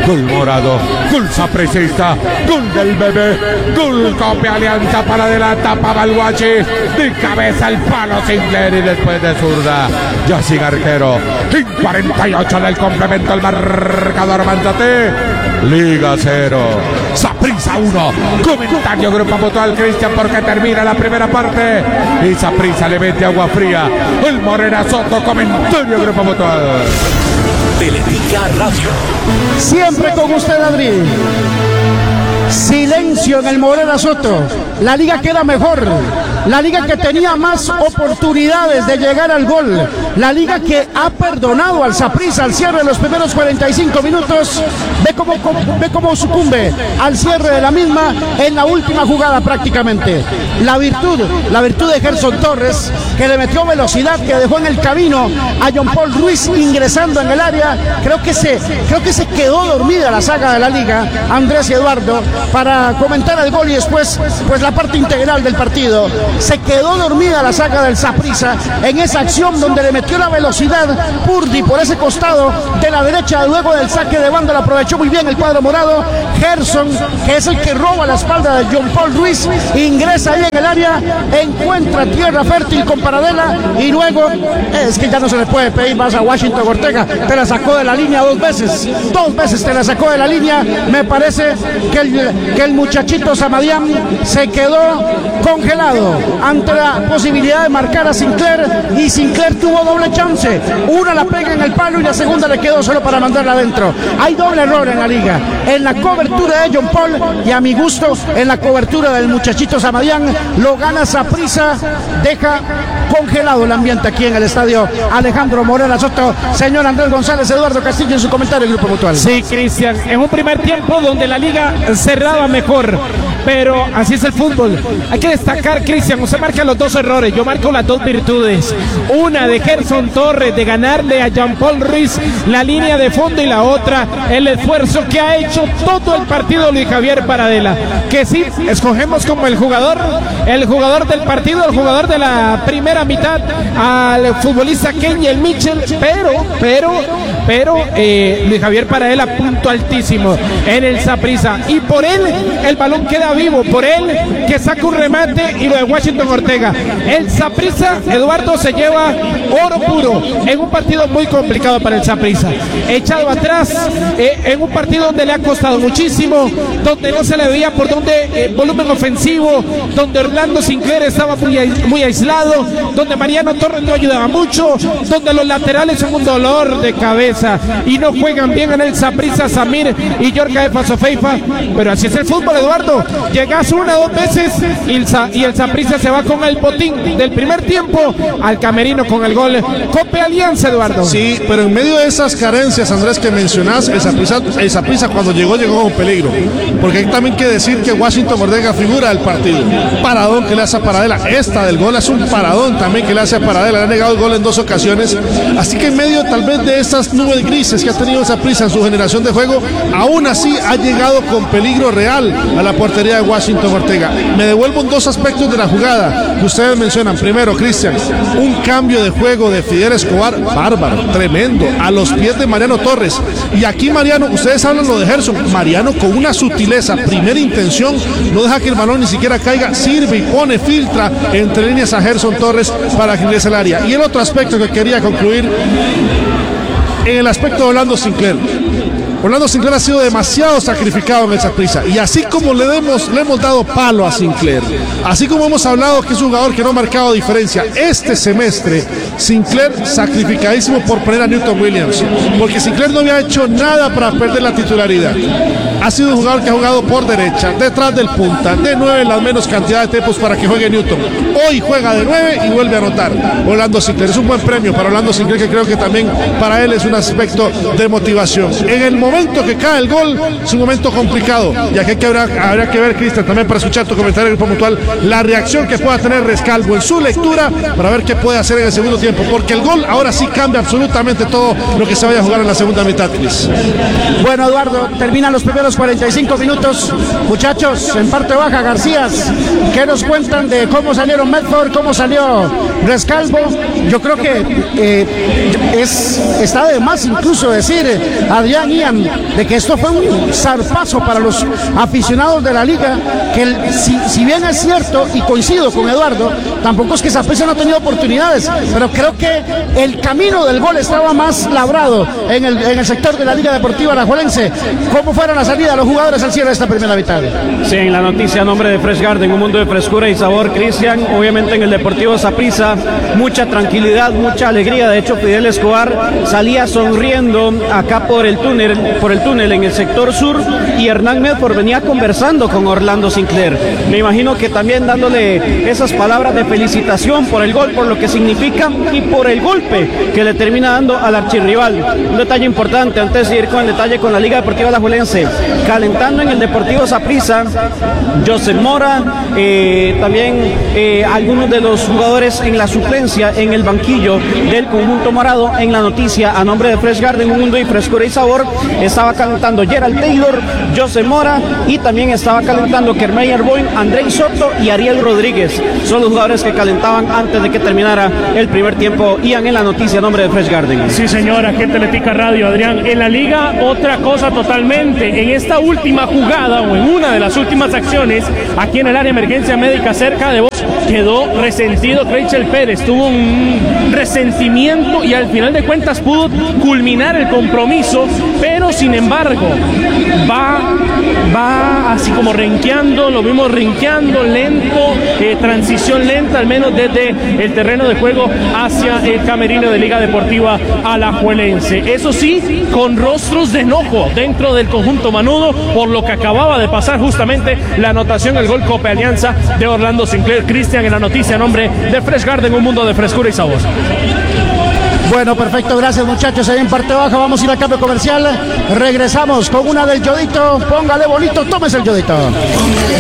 gol morado, gol sapricista, gol del bebé, gol Copia Alianza para adelante, para el Guachi, de cabeza el palo Sinclair y después de zurda, ya sin arquero, en 48 del complemento el marcador Manzate, Liga 0, Saprissa 1, comentario Grupo Mutual, Cristian, porque termina la primera parte, y Saprissa le mete agua fría, el Morera Soto, comentario Grupo Mutual. Teletica Radio. Siempre con usted, Adri. Silencio en el Morera Soto. La liga queda mejor. La liga que tenía más oportunidades de llegar al gol. La liga que ha perdonado al Saprissa al cierre de los primeros 45 minutos. Ve cómo sucumbe al cierre de la misma en la última jugada prácticamente. La virtud de Gerson Torres, que le metió velocidad, que dejó en el camino a John Paul Ruiz ingresando en el área. Creo que se quedó dormida la saga de la liga, Andrés y Eduardo, para comentar el gol y después pues la parte integral del partido. Se quedó dormida la saga del Saprissa en esa acción donde le metió la velocidad Purdy por ese costado de la derecha. Luego del saque de banda lo aprovechó muy bien el cuadro morado. Gerson, que es el que roba la espalda de John Paul Ruiz, ingresa ahí en el área, encuentra tierra fértil con Paradela y luego es que ya no se le puede pedir más a Washington Ortega. Te la sacó de la línea dos veces te la sacó de la línea. Me parece que el muchachito Samadian se quedó congelado ante la posibilidad de marcar a Sinclair, y Sinclair tuvo doble chance. Una la pega en el palo y la segunda le quedó solo para mandarla adentro. Hay doble error en la liga, en la cobertura de John Paul y a mi gusto en la cobertura del muchachito Samadian. Lo gana Saprissa, deja congelado el ambiente aquí en el estadio Alejandro Morera Soto. Señor Andrés González, Eduardo Castillo en su comentario del Grupo Mutual. Sí, Cristian, en un primer tiempo donde la liga cerraba mejor, pero así es el fútbol. Hay que destacar, Cristian, usted marca los dos errores, yo marco las dos virtudes. Una de Gerson Torres, de ganarle a Jean Paul Ruiz la línea de fondo, y la otra, el esfuerzo que ha hecho todo el partido Luis Javier Paradela, que sí, escogemos como el jugador del partido, el jugador de la primera mitad, al futbolista Kenyel Mitchell, pero Luis Javier Paradela, punto altísimo en el Saprissa, y por él el balón queda vivo, por él que saca un remate, y lo de Washington Ortega. El Saprissa, Eduardo, se lleva oro puro en un partido muy complicado para el Saprissa, echado atrás, en un partido donde le ha costado muchísimo, donde no se le veía por donde volumen ofensivo, donde Orlando Sinclair estaba muy aislado, donde Mariano Torres no ayudaba mucho, donde los laterales son un dolor de cabeza y no juegan bien en el Saprissa, Samir y Yorka de Fasofeifa. Pero así es el fútbol, Eduardo. Llegas una o dos veces y el Saprissa se va con el botín del primer tiempo al camerino con el gol Copia Alianza, Eduardo. Sí, pero en medio de esas carencias, Andrés, que mencionás, el Saprissa cuando llegó con peligro, porque hay también que decir que Washington Ortega figura del partido. Paradón que le hace a Paradela, esta del gol es un paradón también que le hace a Paradela, le ha negado el gol en dos ocasiones. Así que en medio tal vez de estas nubes grises que ha tenido Saprissa en su generación de juego, aún así ha llegado con peligro real a la portería de Washington Ortega. Me devuelvo en dos aspectos de la jugada que ustedes mencionan. Primero, Cristian, un cambio de juego de Fidel Escobar bárbaro, tremendo, a los pies de Mariano Torres. Y aquí Mariano, ustedes hablan lo de Gerson, Mariano con una sutileza, primera intención, no deja que el balón ni siquiera caiga, sirve y pone, filtra entre líneas a Gerson Torres para que ingrese al área. Y el otro aspecto que quería concluir, en el aspecto de Orlando Sinclair. Orlando Sinclair ha sido demasiado sacrificado en el Saprissa, y así como le hemos dado palo a Sinclair, así como hemos hablado que es un jugador que no ha marcado diferencia este semestre, Sinclair sacrificadísimo por poner a Newton Williams, porque Sinclair no había hecho nada para perder la titularidad. Ha sido un jugador que ha jugado por derecha, detrás del punta, de 9 la menos cantidad de tiempos para que juegue Newton. Hoy juega de 9 y vuelve a anotar Orlando Sinclair. Es un buen premio para Orlando Sinclair, que creo que también para él es un aspecto de motivación. En el momento que cae el gol es un momento complicado, y aquí habrá que ver, Cristian, también para escuchar tu comentario del Grupo Mutual, la reacción que pueda tener Rescalvo en su lectura para ver qué puede hacer en el segundo tiempo, porque el gol ahora sí cambia absolutamente todo lo que se vaya a jugar en la segunda mitad, Cris. Bueno, Eduardo, terminan los primeros primeros 45 minutos. Muchachos, en parte baja, García, ¿qué nos cuentan de cómo salieron Medford, cómo salió Rescalvo? Yo creo que está de más incluso decir, Adrián, Ian, de que esto fue un zarpazo para los aficionados de la liga, que si bien es cierto, y coincido con Eduardo, tampoco es que Saprissa no ha tenido oportunidades, pero creo que el camino del gol estaba más labrado en el sector de la Liga Deportiva Alajuelense. ¿Cómo fueron la salida de los jugadores al cierre de esta primera mitad? Sí, en la noticia a nombre de Fresh Garden, un mundo de frescura y sabor, Cristian. Obviamente en el Deportivo Saprissa, mucha tranquilidad, mucha alegría. De hecho, Fidel Escobar salía sonriendo acá por el túnel en el sector sur, y Hernán Medford venía conversando con Orlando Sinclair. Me imagino que también dándole esas palabras de felicitación por el gol, por lo que significa y por el golpe que le termina dando al archirrival. Un detalle importante antes de ir con el detalle con la Liga Deportiva Alajuelense. Calentando en el Deportivo Saprissa, Joseph Mora, también algunos de los jugadores en la suplencia en el banquillo del conjunto morado. En la noticia a nombre de Fresh Garden, un mundo y frescura y sabor, estaba calentando Gerald Taylor, Joseph Mora, y también estaba calentando Kermeyer Boyne, Andrei Soto y Ariel Rodríguez. Son los jugadores que calentaban antes de que terminara el primer tiempo. Ian, en la noticia a nombre de Fresh Garden. Sí, señora, gente de Tica Radio, Adrián. En la liga, otra cosa totalmente. En esta última jugada, o en una de las últimas acciones, aquí en el área de emergencia médica cerca de vos, quedó resentido Rachel Pérez. Tuvo un resentimiento y al final de cuentas pudo culminar el compromiso, pero sin embargo va así como renqueando, lo vimos renqueando lento, transición lenta al menos desde el terreno de juego hacia el camerino de Liga Deportiva Alajuelense. Eso sí, con rostros de enojo dentro del conjunto manudo por lo que acababa de pasar, justamente la anotación del gol Copa Alianza de Orlando Sinclair. Cristian, en la noticia a nombre de Fresh Garden, un mundo de frescura y sabor. Bueno, perfecto, gracias muchachos. Ahí en parte baja vamos a ir a cambio comercial. Regresamos con una del Yodito. Póngale bonito, tómese el Yodito.